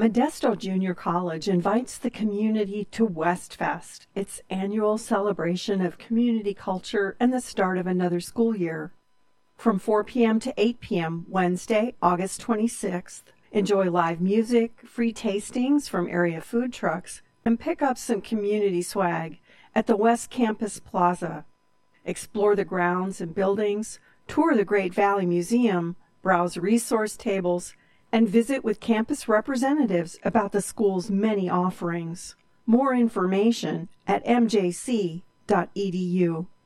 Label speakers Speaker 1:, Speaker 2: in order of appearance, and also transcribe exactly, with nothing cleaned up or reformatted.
Speaker 1: Modesto Junior College invites the community to Westfest, its annual celebration of community culture and the start of another school year. From four p m to eight p m Wednesday, August twenty-sixth, enjoy live music, free tastings from area food trucks, and pick up some community swag at the West Campus Plaza. Explore the grounds and buildings, tour the Great Valley Museum, browse resource tables, and visit with campus representatives about the school's many offerings. More information at m j c dot e d u.